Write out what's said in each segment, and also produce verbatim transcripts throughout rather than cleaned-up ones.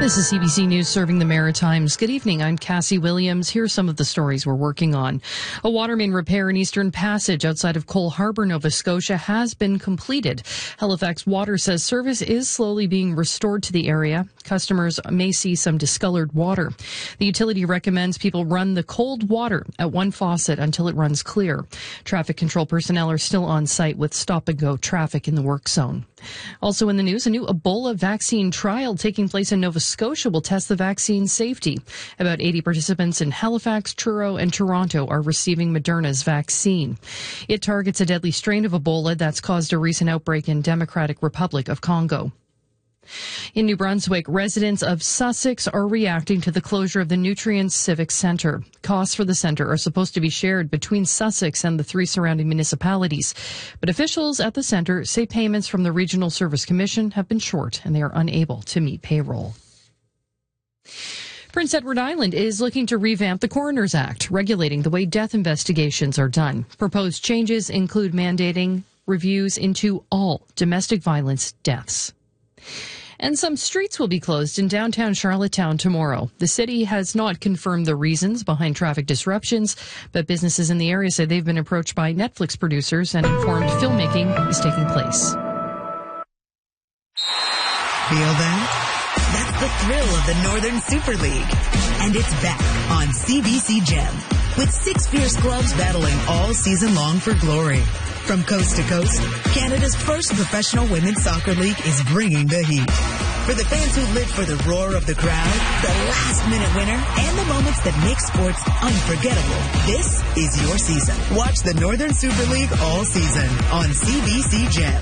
This is C B C News serving the Maritimes. Good evening. I'm Cassie Williams. Here are some of the stories we're working on. A water main repair in Eastern Passage outside of Cole Harbour, Nova Scotia has been completed. Halifax Water says service is slowly being restored to the area. Customers may see some discolored water. The utility recommends people run the cold water at one faucet until it runs clear. Traffic control personnel are still on site with stop-and-go traffic in the work zone. Also in the news, a new Ebola vaccine trial taking place in Nova Scotia will test the vaccine's safety. About eighty participants in Halifax, Truro, and Toronto are receiving Moderna's vaccine. It targets a deadly strain of Ebola that's caused a recent outbreak in Democratic Republic of Congo. In New Brunswick, residents of Sussex are reacting to the closure of the Nutrients Civic Centre. Costs for the centre are supposed to be shared between Sussex and the three surrounding municipalities. But officials at the centre say payments from the Regional Service Commission have been short and they are unable to meet payroll. Prince Edward Island is looking to revamp the Coroner's Act, regulating the way death investigations are done. Proposed changes include mandating reviews into all domestic violence deaths. And some streets will be closed in downtown Charlottetown tomorrow. The city has not confirmed the reasons behind traffic disruptions, but businesses in the area say they've been approached by Netflix producers and informed filmmaking is taking place. Feel that? That's the thrill of the Northern Super League. And it's back on C B C Gem, with six fierce clubs battling all season long for glory. From coast to coast, Canada's first professional women's soccer league is bringing the heat. For the fans who live for the roar of the crowd, the last-minute winner, and the moments that make sports unforgettable, this is your season. Watch the Northern Super League all season on C B C Gem.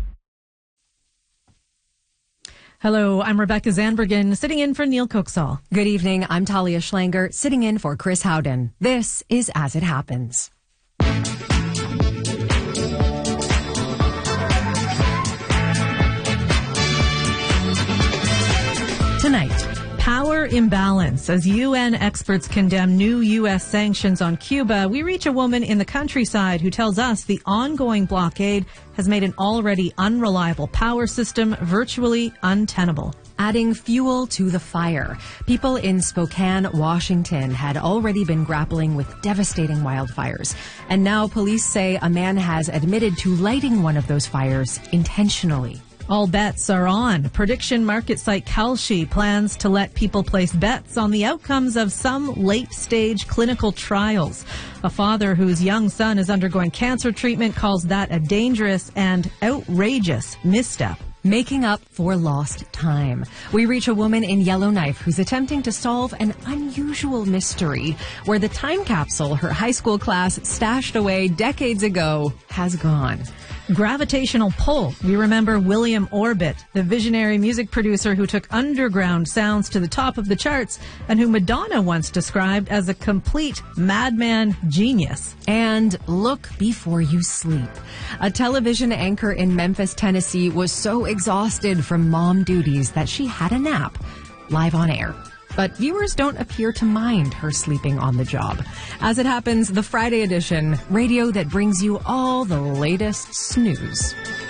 Hello, I'm Rebecca Zandbergen, sitting in for Neil Coxall. Good evening, I'm Talia Schlanger, sitting in for Chris Howden. This is As It Happens. Tonight, power imbalance. As U N experts condemn new U S sanctions on Cuba, we reach a woman in the countryside who tells us the ongoing blockade has made an already unreliable power system virtually untenable. Adding fuel to the fire. People in Spokane, Washington had already been grappling with devastating wildfires. And now police say a man has admitted to lighting one of those fires intentionally. All bets are on. Prediction market site Kalshi plans to let people place bets on the outcomes of some late-stage clinical trials. A father whose young son is undergoing cancer treatment calls that a dangerous and outrageous misstep. Making up for lost time. We reach a woman in Yellowknife who's attempting to solve an unusual mystery where the time capsule her high school class stashed away decades ago has gone. Gravitational pull. We remember William Orbit, the visionary music producer who took underground sounds to the top of the charts and who Madonna once described as a complete madman genius. And look before you sleep. A television anchor in Memphis, Tennessee was so exhausted from mom duties that she had a nap live on air. But viewers don't appear to mind her sleeping on the job. As It Happens, the Friday edition, radio that brings you all the latest snooze.